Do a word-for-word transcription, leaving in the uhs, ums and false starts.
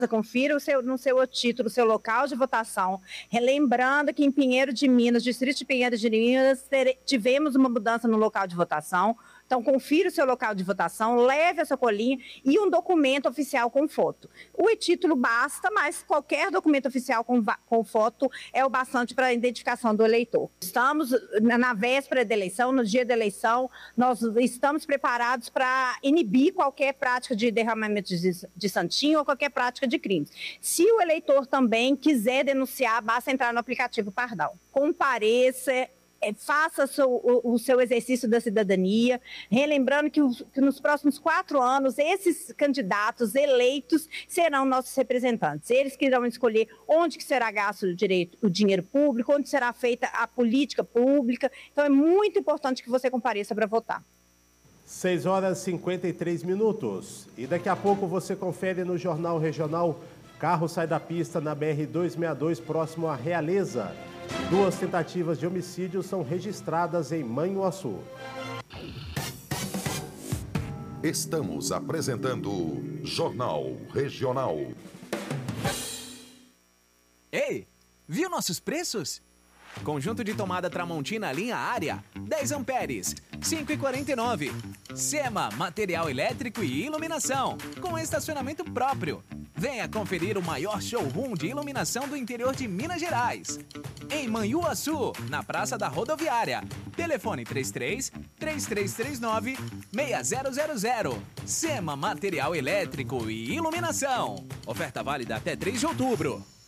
confira o seu, no seu título, o seu local de votação. Relembrando que em Pinheiro de Minas, distrito de Pinheiro de Minas, tivemos uma mudança no local de votação. Então, confira o seu local de votação, leve a sua colinha e um documento oficial com foto. O e-título basta, mas qualquer documento oficial com, com foto é o bastante para a identificação do eleitor. Estamos na véspera da eleição, no dia da eleição, nós estamos preparados para inibir qualquer prática de derramamento de, de santinho ou qualquer prática de crimes. Se o eleitor também quiser denunciar, basta entrar no aplicativo Pardal. Compareça, É, faça seu, o, o seu exercício da cidadania, relembrando que, o, que nos próximos quatro anos, esses candidatos eleitos serão nossos representantes. Eles que irão escolher onde que será gasto o, direito, o dinheiro público, onde será feita a política pública. Então, é muito importante que você compareça para votar. seis horas e cinquenta e três minutos. E daqui a pouco você confere no Jornal Regional. Carro sai da pista na B R duzentos e sessenta e dois, próximo à Realeza. Duas tentativas de homicídio são registradas em Manhuaçu. Estamos apresentando Jornal Regional. Ei, viu nossos preços? Conjunto de tomada Tramontina linha área, dez amperes, cinco e quarenta e nove. Sema, material elétrico e iluminação, com estacionamento próprio. Venha conferir o maior showroom de iluminação do interior de Minas Gerais. Em Manhuaçu, na Praça da Rodoviária. Telefone três três, três três três nove, seis zero zero zero. Sema, material elétrico e iluminação. Oferta válida até três de outubro.